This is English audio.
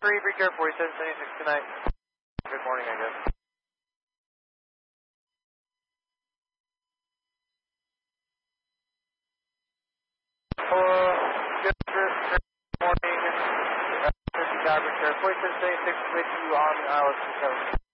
Free Care 4776 tonight. Good morning, I guess. Hello, good morning. This is Free Care 4776 with you on our coast.